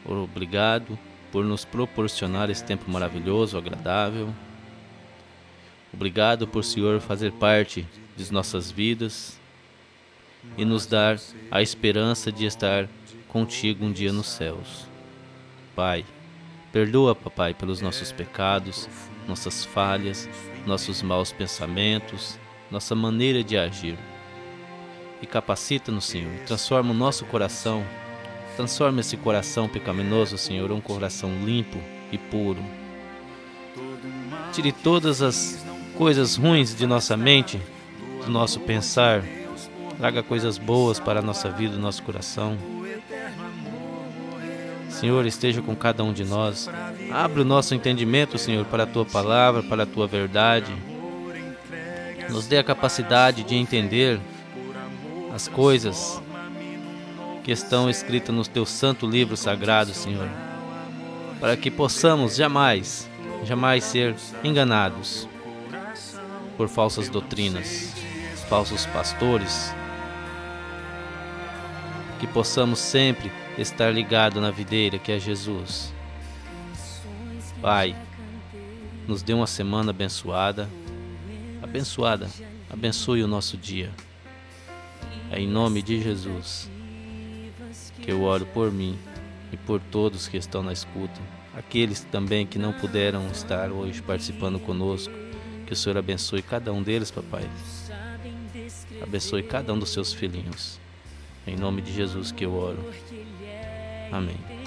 Obrigado por nos proporcionar esse tempo maravilhoso, agradável. Obrigado por o Senhor fazer parte de nossas vidas e nos dar a esperança de estar contigo um dia nos céus. Pai, perdoa, papai, pelos nossos pecados, nossas falhas, nossos maus pensamentos, nossa maneira de agir. E capacita-nos, Senhor, transforma o nosso coração, transforma esse coração pecaminoso, Senhor, um coração limpo e puro. Tire todas as coisas ruins de nossa mente, do nosso pensar, traga coisas boas para a nossa vida, do nosso coração. Senhor, esteja com cada um de nós. Abre o nosso entendimento, Senhor, para a Tua palavra, para a Tua verdade. Nos dê a capacidade de entender as coisas que estão escritas no Teu santo livro sagrado, Senhor, para que possamos jamais ser enganados por falsas doutrinas, falsos pastores, que possamos sempre estar ligado na videira que é Jesus. Pai, nos dê uma semana abençoada, abençoe o nosso dia. É em nome de Jesus que eu oro por mim e por todos que estão na escuta, aqueles também que não puderam estar hoje participando conosco. Que o Senhor abençoe cada um deles, papai. Abençoe cada um dos seus filhinhos. Em nome de Jesus que eu oro. Amém.